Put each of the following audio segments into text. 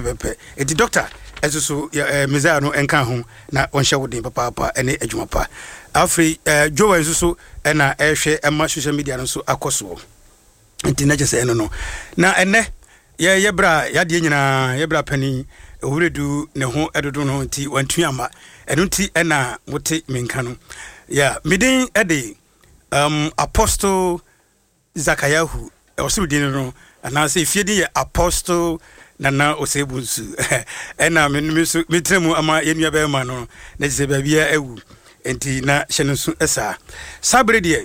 bepe enti doctor esusu meza no enka ho na onhye wodin papa ene adwuma pa afri Joe esusu na ehwe ema social media no so akoso enti na jese eno no na ene ye bra ya de nyina ye bra pani owuredu ne ho edodo no nti wantu ama eno nti na wote menka no ya midin ede Apostle Zakayahu osubidin no na say fiedi ye Apostle Nana Osebunsu ena mitremu ama yenua be ma no na se ba bia ewu enti na hyenensu esa sabre de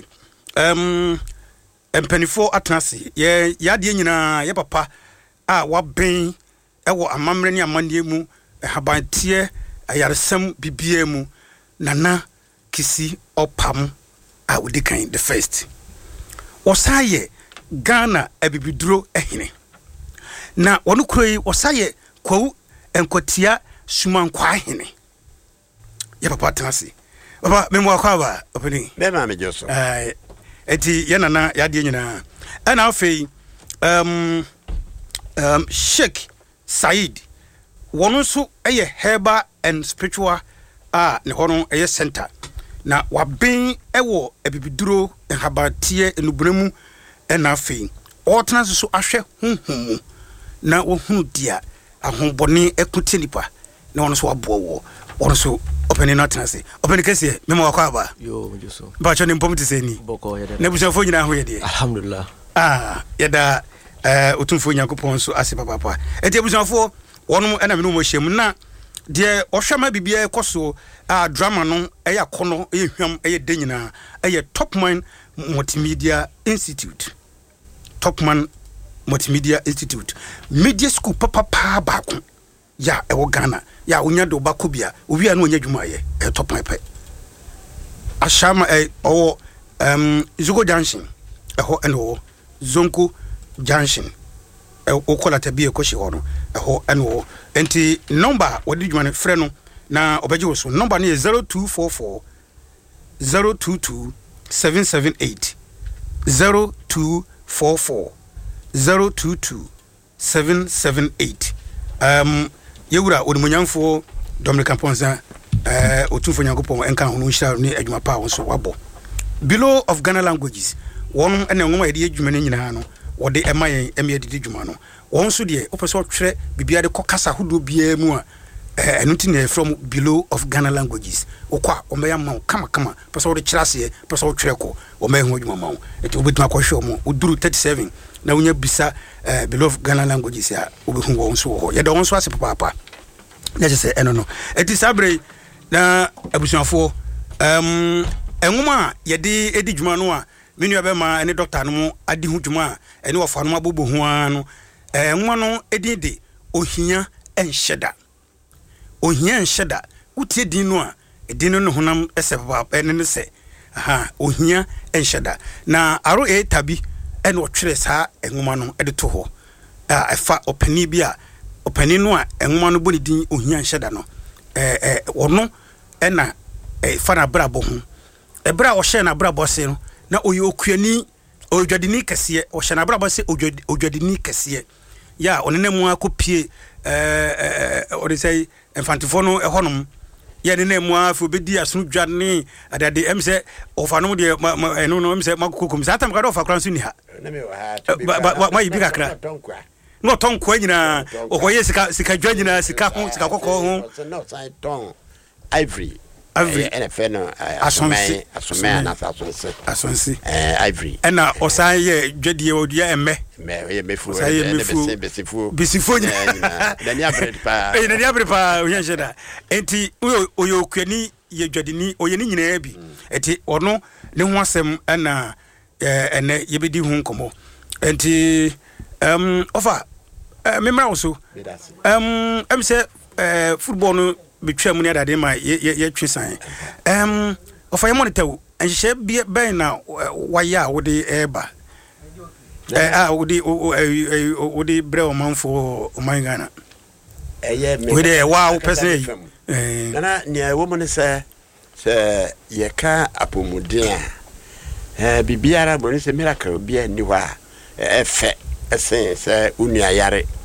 empanifo atenase ye yade nyina ye papa a waben ewo amamre ne amande mu habantie ayaresam bibia mu Nana Kisi Opam a wodikan the first osaye Ghana abibiduro ehene na wonu kuroi osaye kwawu enkotia sumankwa ahene ya papa tenase baba memo akwa ba openi be ma me joso eti ya nana ya de nyina ana afei Sheikh Said wonu so eye herbal and spiritual ne hono eye center na waben ewo abibiduro enhabatie enubremu na afei otena so ahwe honhom na wohunu dia ahobone ekuti nipa na wono so abo wo wono so openi na tena se openi kese memo akwa ba yo joso ba cho ni mpom te se ni boko yede na busafo nyina ho yede alhamdulillah yeda otumfo Nyankopon so ase papa enti busafo wono na menu mo hyem na de ohwama bibia ekoso drama no eya kono ehwam eye denyina eye Topman Multimedia Institute Topman Multimedia Institute media school papa baako ya ewo Ghana ya onya do bako bia owi anu onya dwuma ye Topman pe ashama owo Zugo Junction eho eno Zonko Junction okola tabi ekoshi hono eho eno enti number wodi dwuma ne frɛ no na obeje wo so number ne 0244 022 778 0244 022 778 yewura onimunyamfo Dominican Ponza otufo Nyankopon enka hono hira ne adwuma pa wo so wabo below of Ghana languages won ene ngoma yede adwuma ne nyina no wode emayen emiyede dwuma no won so de opese otwere bibia de kokasa hodo bia mu a enuti ne from below of Ghana languages okwa omeya ma kama pese wode kirase pese otwere ko omeya ho adwuma ma wo eti obetuma ko hwe mo uduru 37 na wonya bisa below of Ghana languages a obehu won so ho yede won so ase papa na je se eno no eti sabre na abusuafo enwuma yede edi dwuma no a menu abema ene doctor no adi hu dwuma ene wofa no abobo hu ano enwo no edide ohia enhyeda utie din no a edin no honam ese papa ene ne se ohia enhyeda na aro tabi ene otwere saa enwoma no ede to ho efa opani bi a opani no a enwoma no boni din ohia enhyeda no wono ena fa na brabo ho ebra o hye na brabo se no na oyokuani odwadini kese o hye na brabo se odwadini kese ya onenemu akopie odi say infantifo no ehonom ya ne nemu afu bedi asunu dwane adade emse ofanom de eno no emse makokom satam ka do fa kran so ni ha na me wa ma yibi kakra no tonkwa nyina okoye sika dwa nyina sika ho sika kokko ho no sai ton ivory ene fe no asome na asonse ivory ena osan ye dwadie odua emme me mefu besifo nyina dani abre pa oyanjeda enti oyo kwani ye dwadini oye ni nyina bi enti ono ne ho asem ena ene yebedi hu nkomo enti ofa memra also say football no betwam ni adade ma ye twisan ofa ye monitor enhye be na waya wode eba wode bre o manfo o mangana me wode wow person nana ne wo ne se ye ka apomuden bibiara bo ne se miracle bia ni wa efe ese se unua yare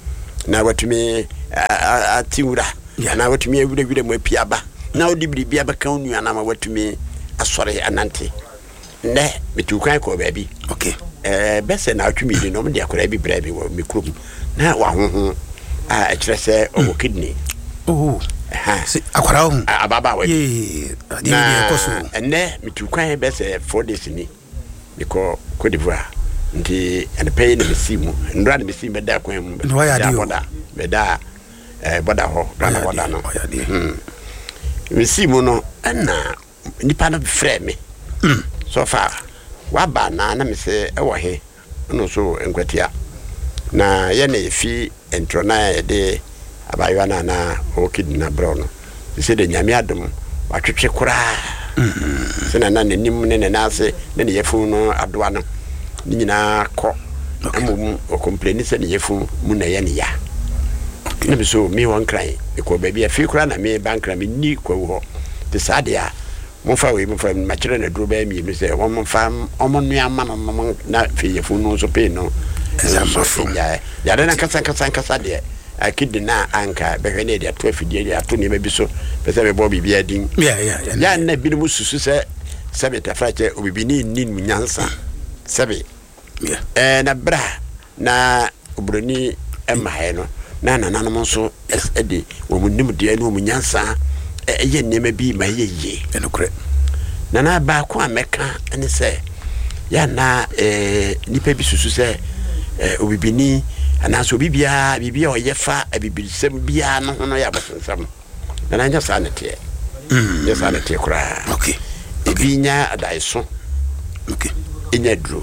na watumi atiwura na watumi awura mu apiaba na odi bibia baka onua na ma watumi asɔre anante ne metukwan ko baabi okay bese na atumi de no de akora bi bra bi wo mikrom na wa hoho a kyerɛ sɛ o kidney si akora ho ababa wa ye ade bi ekoso ne metukwan bese 4 days ni because Côte d'Ivoire nti and pay ne mesimu ndra ne mesimu beda kwan mu beda boda ho rana boda no mesimu no na nipa no frɛ me so far wa ba na me se e wo he no so enkwatia na ye na efi entro na de abayo na o kidney na bro no se de nyame adom watwetwe kura sena na nanim ne na ase ne yefu no adoa no ni nyina kɔ amom o complain se ne yefu mu na ye ne ya ne bi so mi won kran e ko ba bi afi kura na me bankra me ni ko ho te sade a mo fa we mo fa ma kire na duro ba mi se wo mo fa omo nua ma no na fi yefu no so pe no ya na kasa de akidi na anka behwe de ato afidie de ato ne bi so pese be bo bibia din ya na bi no susu se sebe tafrache obibini ni nyansa sebe na bra na obroni emahe no na no so edi wo munim de no nyansa ye nema bi ma ye enokre na ba ko ameka ene se ya na nipa bi susu se obibini anaso bibia o yefa abibirisem bia no hono ya basensam na nya sanete ya sanete kura okay ebinya adaiso okay enya dro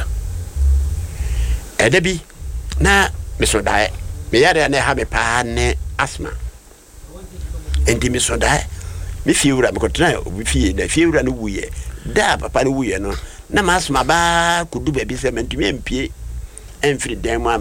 edebi na mesodae me yare na ha me pa ne asma endi mesodae me fiura me kotena obi fie na fiura no wuye da papa no wuye no na masma ba kudu ba bi se mentumi empie enfiri dan mu